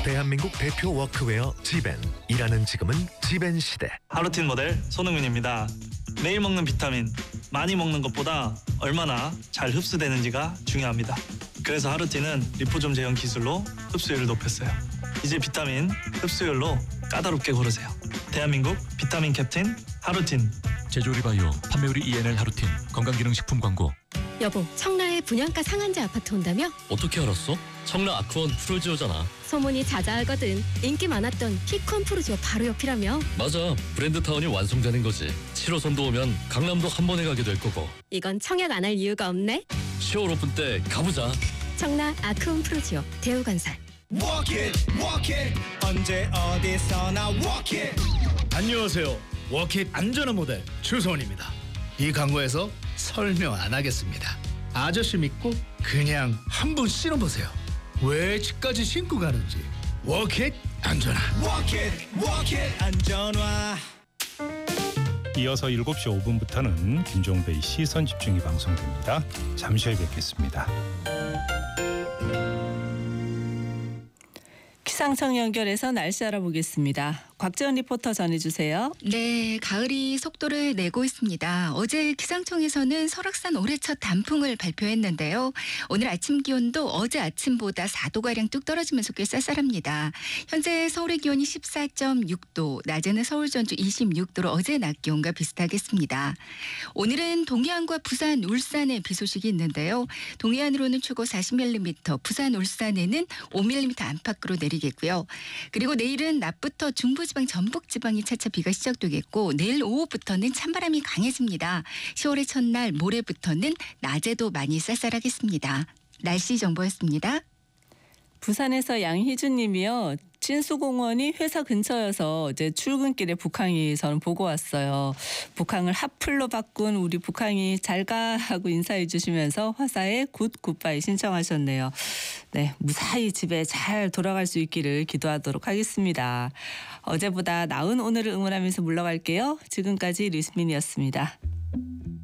대한민국 대표 워크웨어 지벤. 일하는 지금은 지벤 시대. 하루틴 모델 손흥민입니다. 매일 먹는 비타민, 많이 먹는 것보다 얼마나 잘 흡수되는지가 중요합니다. 그래서 하루틴은 리포좀 제형 기술로 흡수율을 높였어요. 이제 비타민 흡수율로 까다롭게 고르세요. 대한민국 비타민 캡틴 하루틴. 제조리바이오 판매우리 ENL 하루틴 건강기능식품 광고. 여보, 청라에 분양가 상한제 아파트 온다며? 어떻게 알았어? 청라 아크원 프루지오잖아. 소문이 자자하거든. 인기 많았던 피콘 프루지오 바로 옆이라며? 맞아, 브랜드 타운이 완성되는 거지. 7호선도 오면 강남도 한 번에 가게 될 거고. 이건 청약 안 할 이유가 없네. 10월 오픈 때 가보자. 청라 아크원 프루지오 대우건설. Walk it, walk it. 언제 어디서나 walk it. 안녕하세요. 워킷 안전한 모델 추소원입니다. 이 광고에서 설명 안 하겠습니다. 아저씨 믿고 그냥 한번 신어보세요. 왜 집까지 신고 가는지. 워킷 안전한. Walk it, walk it. 안전화. 이어서 7시 5분부터는 김종배의 시선 집중이 방송됩니다. 잠시 후에 뵙겠습니다. 기상청 연결해서 날씨 알아보겠습니다. 곽재원 리포터 전해주세요. 네, 가을이 속도를 내고 있습니다. 어제 기상청에서는 설악산 올해 첫 단풍을 발표했는데요. 오늘 아침 기온도 어제 아침보다 4도가량 뚝 떨어지면서 꽤 쌀쌀합니다. 현재 서울의 기온이 14.6도, 낮에는 서울 전주 26도로 어제 낮 기온과 비슷하겠습니다. 오늘은 동해안과 부산, 울산에 비 소식이 있는데요. 동해안으로는 최고 40mm, 부산, 울산에는 5mm 안팎으로 내리겠고요. 그리고 내일은 낮부터 중부지방, 전북지방이 차차 비가 시작되겠고 내일 오후부터는 찬바람이 강해집니다. 10월의 첫날 모레부터는 낮에도 많이 쌀쌀하겠습니다. 날씨 정보였습니다. 부산에서 양희준 님이요. 진수공원이 회사 근처여서 어제 출근길에 북항이 저는 보고 왔어요. 북항을 핫플로 바꾼 우리 북항이 잘가 하고 인사해 주시면서 화사의 굿바이 신청하셨네요. 네, 무사히 집에 잘 돌아갈 수 있기를 기도하도록 하겠습니다. 어제보다 나은 오늘을 응원하면서 물러갈게요. 지금까지 류스민이었습니다.